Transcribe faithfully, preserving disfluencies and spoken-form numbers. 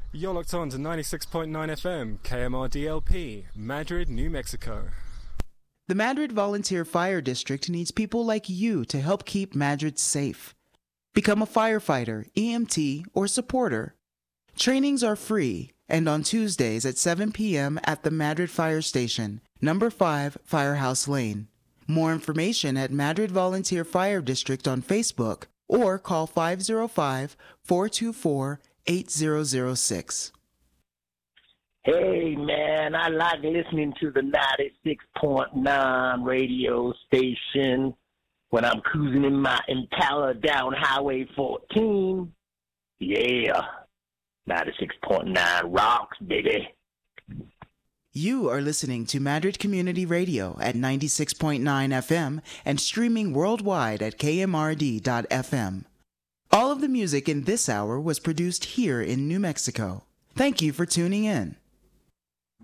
You're locked on to ninety-six point nine F M, K M R D L P, Madrid, New Mexico. The Madrid Volunteer Fire District needs people like you to help keep Madrid safe. Become a firefighter, E M T, or supporter. Trainings are free and on Tuesdays at seven p.m. at the Madrid Fire Station, number five Firehouse Lane. More information at Madrid Volunteer Fire District on Facebook or call five oh five, four two four, eight zero zero six. Hey, man, I like listening to the ninety-six point nine radio station when I'm cruising in my Impala down Highway fourteen. Yeah, ninety-six point nine rocks, baby. You are listening to Madrid Community Radio at ninety-six point nine F M and streaming worldwide at K M R D dot F M. All of the music in this hour was produced here in New Mexico. Thank you for tuning in.